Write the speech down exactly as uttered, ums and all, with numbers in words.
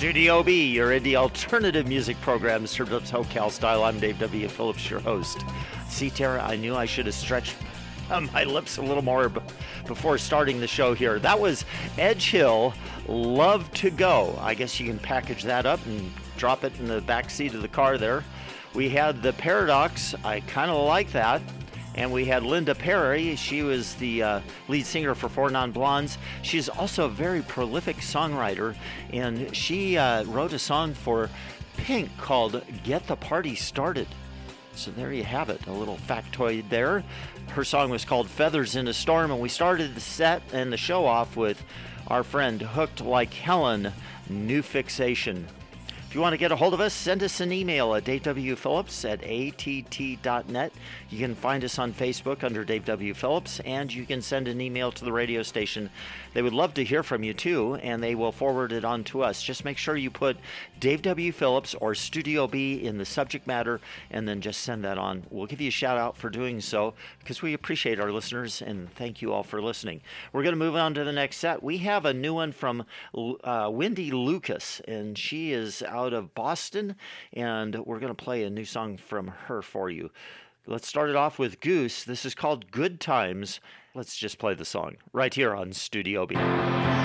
Studio B, your indie alternative music program served up SoCal style. I'm Dave W. Phillips, your host. See, Tara, I knew I should have stretched my lips a little more b- before starting the show here. That was Edge Hill, Love to Go. I guess you can package that up and drop it in the back seat of the car there. We had The Paradox. I kind of like that. And we had Linda Perry. She was the uh, lead singer for Four Non Blondes. She's also a very prolific songwriter, and she uh, wrote a song for Pink called Get the Party Started. So there you have it, a little factoid there. Her song was called Feathers in a Storm, and we started the set and the show off with our friend Hooked Like Helen, New Fixation. If you want to get a hold of us, send us an email at Dave W. Phillips at A T T dot net. You can find us on Facebook under Dave W. Phillips, and you can send an email to the radio station. They would love to hear from you, too, and they will forward it on to us. Just make sure you put Dave W. Phillips or Studio B in the subject matter, and then just send that on. We'll give you a shout-out for doing so, because we appreciate our listeners, and thank you all for listening. We're going to move on to the next set. We have a new one from uh, Wendy Lucas, and she is out of Boston, and we're going to play a new song from her for you. Let's start it off with Goose. This is called Good Times. Let's just play the song right here on Studio B.